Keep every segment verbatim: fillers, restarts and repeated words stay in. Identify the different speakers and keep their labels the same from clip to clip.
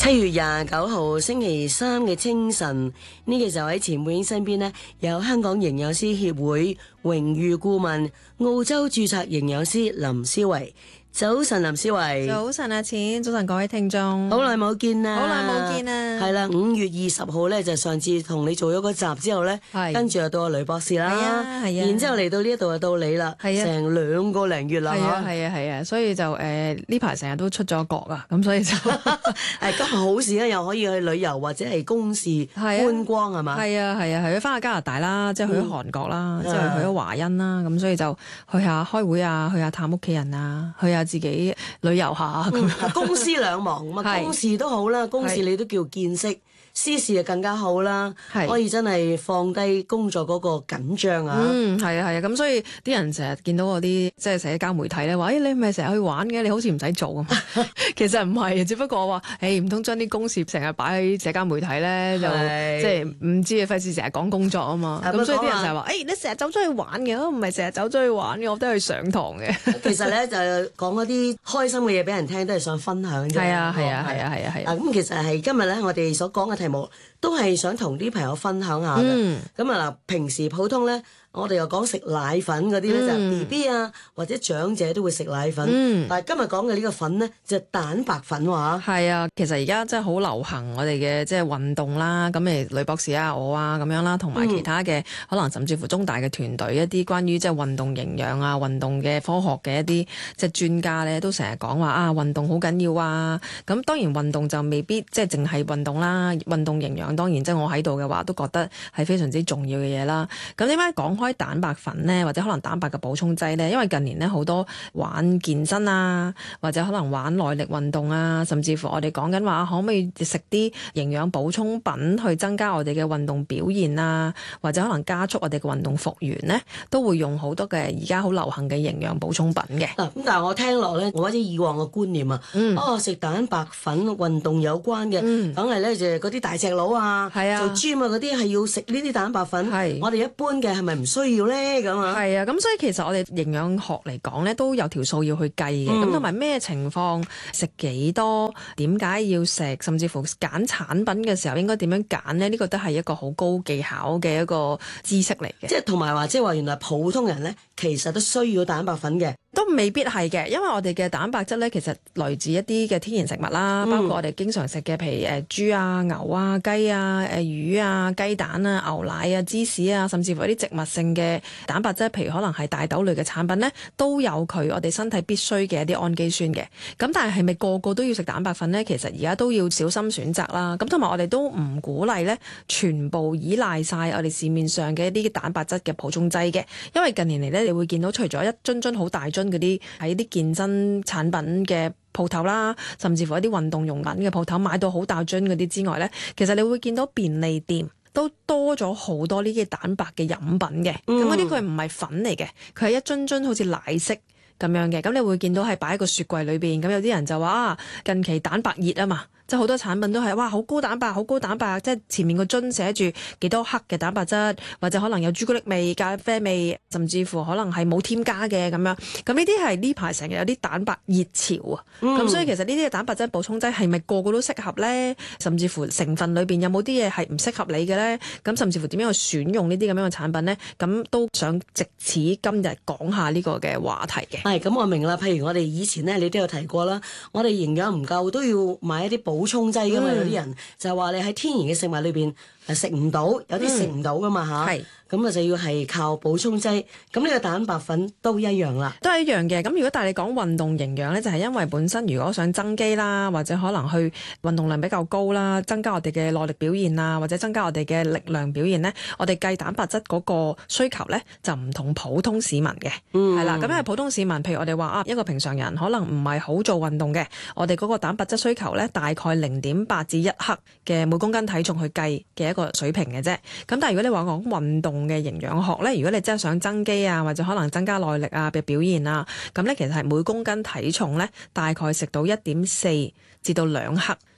Speaker 1: 七月廿九號星期三嘅清晨，呢、這個時候喺錢佩英身邊呢，有香港營養師協會榮譽顧問、澳洲註冊營養師林思維。早晨，林思維。
Speaker 2: 早晨啊，錢。早晨，各位聽眾。
Speaker 1: 好耐冇見啦。
Speaker 2: 好耐冇見啦。
Speaker 1: 係啦，五月二十號咧就上次同你做咗個集之後咧，跟住又到阿雷博士啦。係啊，係啊。然之後嚟到呢一度就到你啦。係啊。成兩個零月啦。
Speaker 2: 係啊，係啊，係啊。所以就誒呢排成日都出咗國啊，咁所以就
Speaker 1: 誒今日好事咧，又可以去旅遊或者係公事觀光係嘛？
Speaker 2: 係啊，係啊，係去翻去加拿大啦，即係去咗韓國啦，即係去咗華欣啦，咁所以就去下開會啊，去下探屋企人啊，去下自己旅遊下咁、
Speaker 1: 嗯、公私兩忙咁啊，公事都好啦，公事你都叫見識，私事就更加好啦，可以真係放低工作嗰個緊張啊。
Speaker 2: 嗯，係啊，係啊，咁所以啲人成日見到嗰啲即係社交媒體咧，話誒、哎、你係咪成日去玩嘅？你好似唔使做咁。其實唔係，只不過話誒唔通將啲公事成日擺喺社交媒體咧，就即係唔知啊，費事成日講工作啊嘛。咁所以啲人就係話誒你成日走咗去玩嘅，我唔係成日走咗去玩嘅，我都係去上堂嘅。
Speaker 1: 其實咧就講嗰啲開心嘅嘢俾人聽，都係想分享啫。
Speaker 2: 係啊，係啊，係啊，係啊，係啊。
Speaker 1: 咁其實係今日咧，我哋所講嘅題目都係想同啲朋友分享下嘅。咁啊嗱，平時普通咧，我哋又講食奶粉嗰啲咧，就 B B 啊或者長者都會食奶粉。嗯、但係今日講嘅呢個粉咧，就係、蛋白粉喎。
Speaker 2: 係啊，其實而家真係好流行我哋嘅即係運動啦。咁誒，呂博士啊，我啊咁樣啦，同埋其他嘅、嗯、可能甚至乎中大嘅團隊一啲關於即係運動營養啊、運動嘅科學嘅一啲即係專家咧，都成日講話啊運動好緊要啊。咁當然運動就未必即係淨係運動啦，運動營養當然即係我喺度嘅話，都覺得係非常之重要嘅嘢啦。咁點解講開蛋白粉呢？或者可能蛋白嘅補充劑呢？因為近年呢，好多玩健身啊，或者可能玩耐力運動啊，甚至乎我哋講緊話可唔可以食啲營養補充品去增加我哋嘅運動表現啊，或者可能加速我哋嘅運動復原呢，都會用好多嘅而家好流行嘅營養補充品嘅。
Speaker 1: 咁、啊、但係我聽落呢，我或者以往嘅觀念啊，嗯、哦食蛋白粉運動有關嘅，梗係咧就係嗰啲大隻佬啊，啊做 gym 啊嗰啲係要食呢啲蛋白粉。係我哋一般嘅係咪唔需要咧？咁啊，
Speaker 2: 係啊，咁所以其實我哋營養學嚟講咧，都有條數要去計嘅。咁同埋咩情況食幾多，點解要食，甚至乎揀產品嘅時候應該點樣揀咧？呢、呢個都係一個好高技巧嘅一個知識嚟嘅。
Speaker 1: 即係同埋話，即係話原來普通人咧，其實都需要蛋白粉嘅。
Speaker 2: 都未必係嘅，因為我哋嘅蛋白質咧，其實來自一啲嘅天然食物啦，嗯、包括我哋經常食嘅，譬如誒豬啊、牛啊、雞啊、誒魚啊、雞蛋啊、牛奶啊、芝士啊，甚至乎一啲植物性嘅蛋白質，譬如可能係大豆類嘅產品咧，都有佢我哋身體必須嘅一啲氨基酸嘅。咁但係係咪個個都要食蛋白粉咧？其實而家都要小心選擇啦。咁同埋我哋都唔鼓勵咧，全部依賴晒我哋市面上嘅一啲蛋白質嘅補充劑嘅，因為近年嚟咧，你會見到除咗一樽樽好大樽嗰啲喺啲健身產品嘅鋪頭啦，甚至乎一啲運動用品嘅鋪頭買到好大樽嗰啲之外呢，其實你會見到便利店都多咗好多呢啲蛋白嘅飲品嘅，咁嗰啲佢唔係粉嚟嘅，佢係一樽樽好似奶昔咁樣嘅，咁你會見到係擺喺個雪櫃裏邊，咁有啲人就話啊，近期蛋白熱啊嘛。即係好多產品都係哇好高蛋白，好高蛋白，即係前面個樽寫住幾多克嘅蛋白質，或者可能有朱古力味、咖啡味，甚至乎可能係冇添加嘅咁樣。咁呢啲係呢排成日有啲蛋白熱潮啊。咁、嗯、所以其實呢啲嘅蛋白質補充劑係咪個個都適合呢？甚至乎成分裏邊有冇啲嘢係唔適合你嘅呢？咁甚至乎點樣去選用呢啲咁樣嘅產品呢？咁都想藉此今日講下呢個嘅話題嘅。
Speaker 1: 係咁，我明啦。譬如我哋以前呢，你都有提過啦，我哋營養唔夠都要買一啲補充劑㗎嘛，嗯、有啲人就係話你喺天然嘅食物裏邊誒食唔到，有啲食唔到㗎嘛嚇。係咁啊，就要係靠補充劑。咁呢個蛋白粉都一樣啦，
Speaker 2: 都係一樣嘅。咁如果但係你講運動營養咧，就係、是、因為本身如果想增肌啦，或者可能去運動量比較高啦，增加我哋嘅耐力表現啊，或者增加我哋嘅力量表現咧，我哋計蛋白質嗰個需求咧就唔同普通市民嘅，係、嗯、啦。咁因為普通市民，譬如我哋話啊，一個平常人可能唔係好做運動嘅，我哋嗰個蛋白質需求咧大概零點八至一克嘅每公斤體重去計嘅一個水平嘅啫。咁但係如果你話講運動嘅營養學咧，如果你真係想增肌啊，或者可能增加耐力啊嘅表現啊，咁咧其實係每公斤體重咧大概食到一點四至到兩克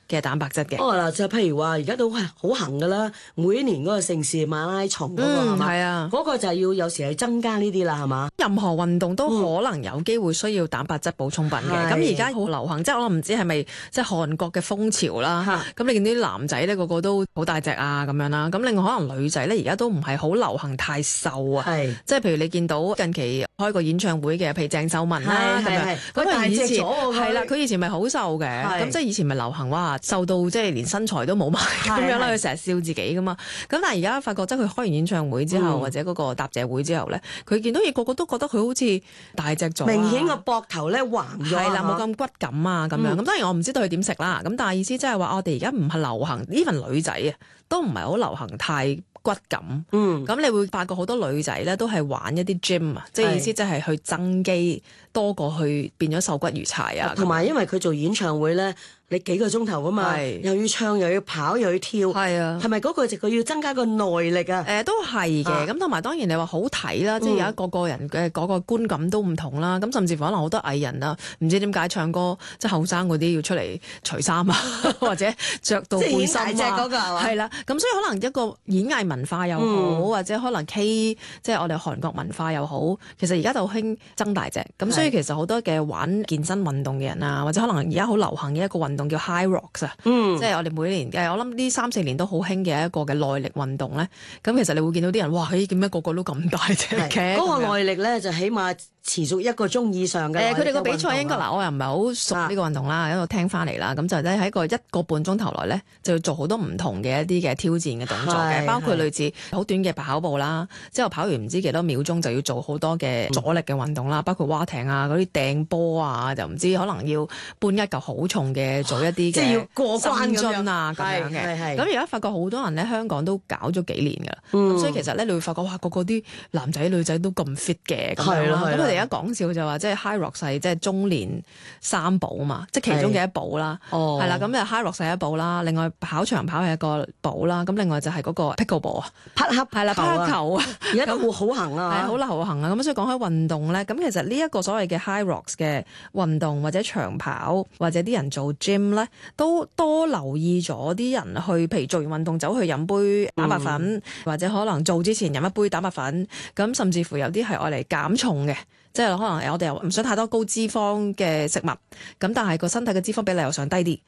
Speaker 2: 嘅蛋白質嘅。
Speaker 1: 哦嗱，就譬如話而家都係好行噶啦，每一年嗰個盛事馬拉松嗰、那個係嘛？
Speaker 2: 係啊，
Speaker 1: 嗰個就係要有時係增加呢啲啦，係嘛？
Speaker 2: 任何運動都可能有機會需要蛋白質補充品嘅。咁而家好流行，即係我唔知係咪即係韓國嘅風潮啦。咁你見啲男仔咧個個都好大隻啊咁樣啦。咁另外可能女仔咧而家都唔係好流行太瘦啊。即係譬如你見到近期開個演唱會嘅，譬如鄭秀文啦咁樣，咁佢以前係啦，佢以前咪好瘦嘅。咁即係以前咪流行哇瘦到即係連身材都冇埋咁樣啦。佢成日笑自己噶嘛。咁但係而家發覺即係佢開完演唱會之後，嗯、或者嗰個答謝會之後咧，佢見到嘢個個都覺得佢好似大隻咗，
Speaker 1: 明顯個膊頭咧橫咗，
Speaker 2: 係啦，冇咁骨感啊咁樣。咁、嗯、當然我唔知道佢點食啦。咁但係意思即係話我哋而家唔係流行呢份女仔啊，都唔係好流行太骨感。嗯，咁你會發覺好多女仔咧都係玩一啲 gym 啊，即係意思即係去增肌多過去變咗瘦骨如柴啊。同埋因為佢做演唱會咧。你幾個鐘頭啊嘛，又要唱又要跑又要跳，係啊，係咪嗰個就佢要增加個耐力啊？誒、呃，都係嘅。咁同埋當然你話好睇啦，嗯、即係有一個個人嘅嗰個觀感都唔同啦。咁甚至乎可能好多藝人啊，唔知點解唱歌即係後生嗰啲要出嚟除衫啊，或者着到背心啊，即係嗰個係啦。咁所以可能一個演藝文化又好，嗯、或者可能 K 即係我哋韓國文化又好，其實而家就好興增大隻。咁所以其實好多嘅玩健身運動嘅人啊，或者可能而家好流行嘅一個運動。運動叫 High Rocks 啊、嗯，即係我哋每年嘅，我諗呢三四年都好興嘅一個嘅耐力運動咧。咁其實你會見到啲人，哇，咦，點解個個都咁大隻嘅？嗰個耐力咧就起碼持續一個鐘以上嘅。誒、呃，佢哋個比賽應該嗱，我又唔係好熟呢個運動啦，喺度聽翻嚟啦。咁就咧喺個一個半鐘頭內咧，就要做好多唔同嘅一啲嘅挑戰嘅動作嘅，包括類似好短嘅跑步啦，之後跑完唔知幾多秒鐘就要做好多嘅阻力嘅運動啦，包括划艇啊、嗰啲掟波啊，就唔知可能要搬一嚿好重嘅做一啲。即係要過關咁啊，咁樣嘅。咁而家發覺好多人咧，香港都搞咗幾年㗎啦。咁、嗯、所以其實咧，你會發覺哇，個個啲男仔女仔都咁 fit 嘅咁樣啦。咁佢哋而家講笑就話，即係 High Rocks 係即係中年三寶啊嘛，即係其中嘅一寶啦。哦，係啦，咁就 High Rocks 係一寶啦。另外跑長跑係一個寶啦。咁另外就係嗰個 Pickleball 啊，匹克係啦，匹克球啊，而家都好行啊，係好流行啊。咁所以講開運動咧，咁其實呢一個所謂嘅 High Rocks 嘅運動或者長跑或者啲人做 gym 咧。都多留意咗啲人去，譬如做完運動走去飲杯蛋白粉，嗯、或者可能做之前飲一杯蛋白粉，咁甚至乎有啲係愛嚟減重嘅，即係可能我哋又唔想太多高脂肪嘅食物，咁但係個身體嘅脂肪比例又想低啲，